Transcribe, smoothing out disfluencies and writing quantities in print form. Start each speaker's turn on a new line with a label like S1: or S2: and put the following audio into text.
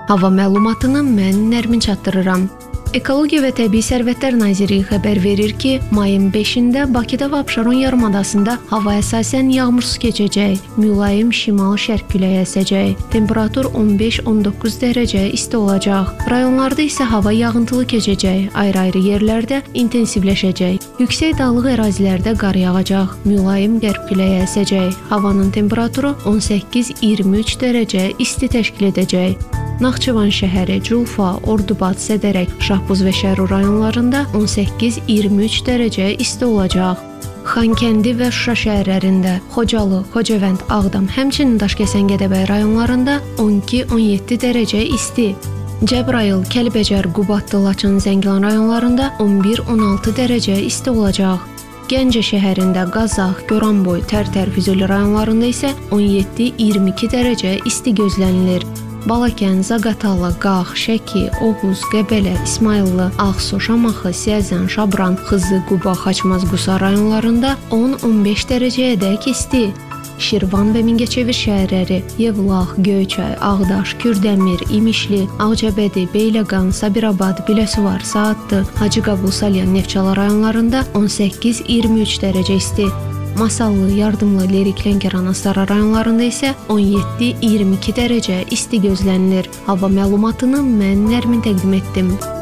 S1: Hava məlumatını mən Nərmin çatdırıram. Ekologiya və Təbii Sərvətlər Nazirliyi xəbər verir ki, mayın 5-də Bakıda və Abşeron yarımadasında hava əsasən yağmursuz keçəcək, mülayim şimal-şərq küləyi əsəcək. Temperatur 15-19 dərəcə isti olacaq. Rayonlarda isə hava yağıntılı keçəcək, ayrı-ayrı yerlərdə intensivləşəcək. Yüksək dağlıq ərazilərdə qar yağacaq, mülayim qərb küləyi əsəcək. Havanın temperaturu 18-23 dərəcə isti təşkil edəcək. Naxçıvan şəhəri, Culfa, Ordubad, Sədərək, Şahbuz və Şərur rayonlarında 18-23 dərəcə isti olacaq. Xankəndi və Şuşa şəhərlərində, Xocalı, Xocavənd, Ağdam, həmçinin Daşkəsən, Gədəbəy rayonlarında 12-17 dərəcə isti. Cəbrayıl, Kəlbəcər, Qubadlı, Laçın, Zəngilan rayonlarında 11-16 dərəcə isti olacaq. Gəncə şəhərində, Qazax, Goranboy, Tərtər, Füzuli rayonlarında isə 17-22 dərəcə isti gözlənilir. Balakən, Zaqatala, Qax, Şəki, Oğuz, Qəbələ, İsmayıllı, Ağsu, Şamaxı, Siyəzən, Şabran, Xızı, Quba, Xaçmaz, Qusar rayonlarında 10-15 dərəcəyədək isti. Şirvan və Mingəçevir şəhərləri, Yevlax, Göyçay, Ağdaş, Kürdəmir, İmişli, Ağcabədi, Beyləqan, Sabirabad, Biləsuvar, Saatlı, Hacıqabul, Salyan, Neftçala rayonlarında 18-23 dərəcə isti. Masallı, Yardımlı, Lerik, Lənkəran, Astara rayonlarında isə 17-22 dərəcə isti gözlənilir. Hava məlumatını mən Nərmin təqdim etdim.